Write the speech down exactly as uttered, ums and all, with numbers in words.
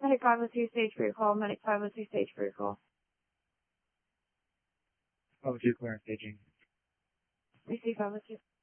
Medic five oh two, stage three call. Medic five oh two, stage three call. five oh two, clearance staging. Receive five oh two.